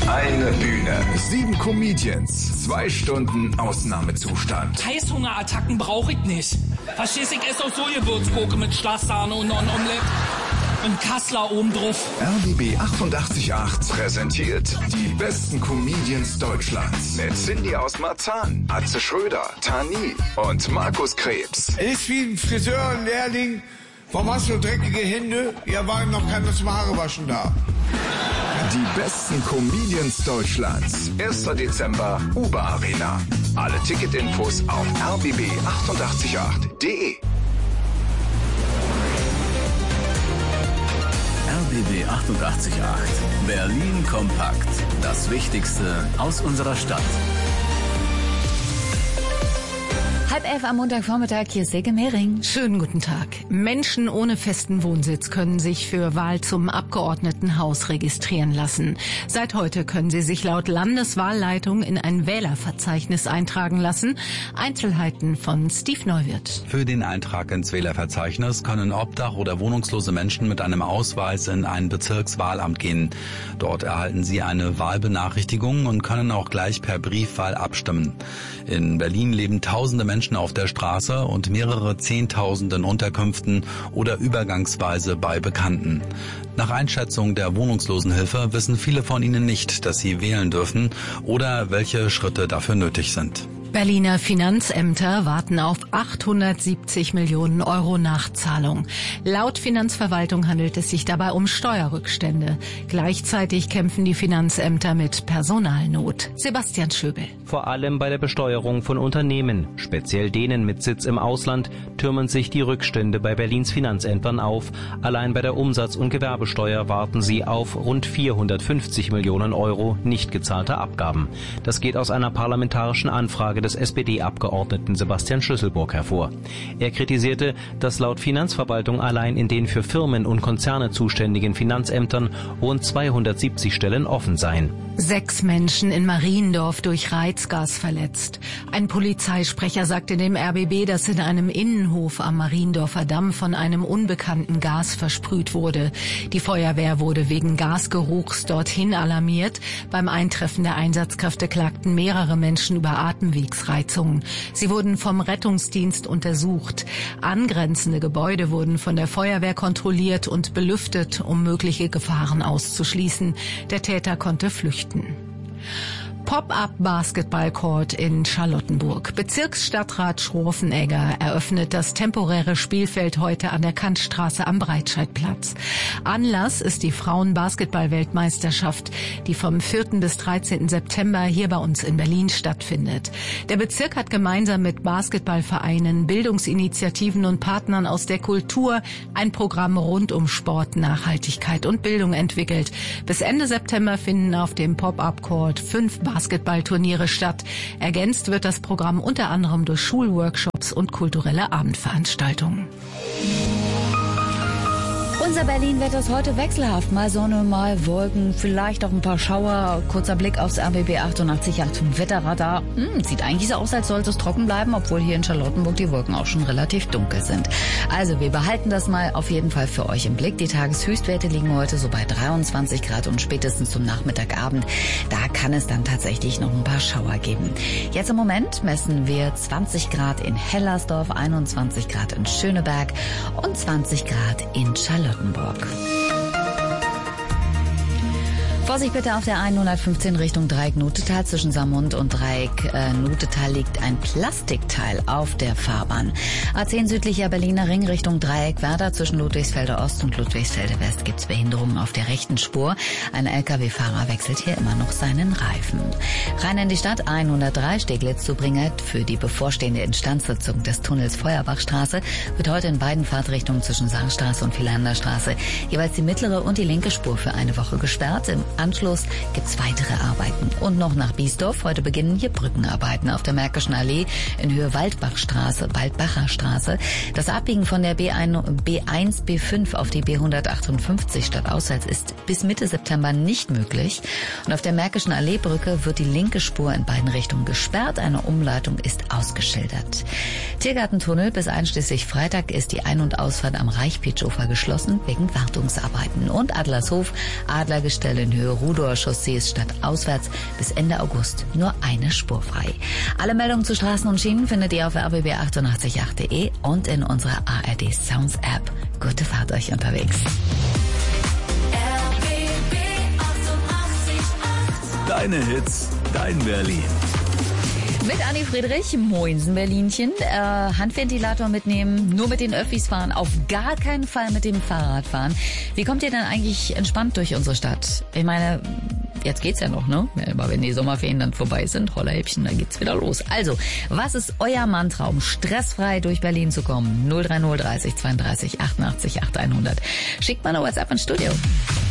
Eine Bühne, 7 Comedians, 2 Stunden Ausnahmezustand. Heißhungerattacken brauche ich nicht. Verstehst du, ich esse auch so Gewürzgurke mit Schlagsahne und noch ein Omelett. Und Kassler oben drauf. RBB 88.8 präsentiert die besten Comedians Deutschlands. Mit Cindy aus Marzahn, Atze Schröder, Tani und Markus Krebs. Ist wie ein Friseurlehrling. Warum hast du dreckige Hände? Ja, war noch keiner zum Haarewaschen da. Die besten Comedians Deutschlands. 1. Dezember, Uber Arena. Alle Ticketinfos auf rbb888.de. RBB 88.8. Berlin kompakt. Das Wichtigste aus unserer Stadt. 10:30 am Montagvormittag, hier ist Silke Mehring. Schönen guten Tag. Menschen ohne festen Wohnsitz können sich für Wahl zum Abgeordnetenhaus registrieren lassen. Seit heute können sie sich laut Landeswahlleitung in ein Wählerverzeichnis eintragen lassen. Einzelheiten von Steve Neuwirth. Für den Eintrag ins Wählerverzeichnis können Obdach- oder wohnungslose Menschen mit einem Ausweis in ein Bezirkswahlamt gehen. Dort erhalten sie eine Wahlbenachrichtigung und können auch gleich per Briefwahl abstimmen. In Berlin leben tausende Menschen auf der Straße und mehrere Zehntausend in Unterkünften oder übergangsweise bei Bekannten. Nach Einschätzung der Wohnungslosenhilfe wissen viele von ihnen nicht, dass sie wählen dürfen oder welche Schritte dafür nötig sind. Berliner Finanzämter warten auf 870 Millionen Euro Nachzahlung. Laut Finanzverwaltung handelt es sich dabei um Steuerrückstände. Gleichzeitig kämpfen die Finanzämter mit Personalnot. Sebastian Schöbel. Vor allem bei der Besteuerung von Unternehmen, speziell denen mit Sitz im Ausland, türmen sich die Rückstände bei Berlins Finanzämtern auf. Allein bei der Umsatz- und Gewerbesteuer warten sie auf rund 450 Millionen Euro nicht gezahlte Abgaben. Das geht aus einer parlamentarischen Anfrage des SPD-Abgeordneten Sebastian Schlüsselburg hervor. Er kritisierte, dass laut Finanzverwaltung allein in den für Firmen und Konzerne zuständigen Finanzämtern rund 270 Stellen offen seien. 6 Menschen in Mariendorf durch Reizgas verletzt. Ein Polizeisprecher sagte dem RBB, dass in einem Innenhof am Mariendorfer Damm von einem unbekannten Gas versprüht wurde. Die Feuerwehr wurde wegen Gasgeruchs dorthin alarmiert. Beim Eintreffen der Einsatzkräfte klagten mehrere Menschen über Atemwegsreizungen. Sie wurden vom Rettungsdienst untersucht. Angrenzende Gebäude wurden von der Feuerwehr kontrolliert und belüftet, um mögliche Gefahren auszuschließen. Der Täter konnte flüchten. Pop-up-Basketball-Court in Charlottenburg. Bezirksstadtrat Schroffenegger eröffnet das temporäre Spielfeld heute an der Kantstraße am Breitscheidplatz. Anlass ist die Frauen-Basketball-Weltmeisterschaft, die vom 4. bis 13. September hier bei uns in Berlin stattfindet. Der Bezirk hat gemeinsam mit Basketballvereinen, Bildungsinitiativen und Partnern aus der Kultur ein Programm rund um Sport, Nachhaltigkeit und Bildung entwickelt. Bis Ende September finden auf dem Pop-up-Court 5 Basketballturniere statt. Ergänzt wird das Programm unter anderem durch Schulworkshops und kulturelle Abendveranstaltungen. Unser Berlin-Wetter ist heute wechselhaft. Mal Sonne, mal Wolken, vielleicht auch ein paar Schauer. Kurzer Blick aufs RBB 88.8 Wetterradar. Sieht eigentlich so aus, als sollte es trocken bleiben, obwohl hier in Charlottenburg die Wolken auch schon relativ dunkel sind. Also wir behalten das mal auf jeden Fall für euch im Blick. Die Tageshöchstwerte liegen heute so bei 23 Grad und spätestens zum Nachmittagabend, da kann es dann tatsächlich noch ein paar Schauer geben. Jetzt im Moment messen wir 20 Grad in Hellersdorf, 21 Grad in Schöneberg und 20 Grad in Charlottenburg. Vorsicht bitte auf der 115 Richtung Dreieck-Nutetal. Zwischen Saarmund und Dreieck-Nutetal liegt ein Plastikteil auf der Fahrbahn. A10 südlicher Berliner Ring Richtung Dreieck-Werder. Zwischen Ludwigsfelder Ost und Ludwigsfelder West gibt es Behinderungen auf der rechten Spur. Ein LKW-Fahrer wechselt hier immer noch seinen Reifen. Rein in die Stadt 103 Steglitz zu Bringert. Für die bevorstehende Instandsetzung des Tunnels Feuerbachstraße wird heute in beiden Fahrtrichtungen zwischen Saarstraße und Philanderstraße jeweils die mittlere und die linke Spur für eine Woche gesperrt. Im Anschluss gibt's weitere Arbeiten. Und noch nach Biesdorf. Heute beginnen hier Brückenarbeiten auf der Märkischen Allee in Höhe Waldbacher Straße. Das Abbiegen von der B1, B5 auf die B158 stadtauswärts ist bis Mitte September nicht möglich. Und auf der Märkischen Alleebrücke wird die linke Spur in beiden Richtungen gesperrt. Eine Umleitung ist ausgeschildert. Tiergartentunnel bis einschließlich Freitag ist die Ein- und Ausfahrt am Reichpitzufer geschlossen wegen Wartungsarbeiten. Und Adlershof, Adlergestell in Höhe Höhe Rudower Chaussee ist stadtauswärts bis Ende August nur eine Spur frei. Alle Meldungen zu Straßen und Schienen findet ihr auf rbb888.de und in unserer ARD Sounds App. Gute Fahrt euch unterwegs. Deine Hits, dein Berlin. Mit Anni Friedrich, Moinsen Berlinchen, Handventilator mitnehmen, nur mit den Öffis fahren, auf gar keinen Fall mit dem Fahrrad fahren. Wie kommt ihr denn eigentlich entspannt durch unsere Stadt? Ich meine, jetzt geht's ja noch, ne? Aber wenn die Sommerferien dann vorbei sind, Rollerhäppchen, dann geht's wieder los. Also, was ist euer Mantra, um stressfrei durch Berlin zu kommen? 030 30 32 88 8100. Schickt mal eine WhatsApp ins Studio.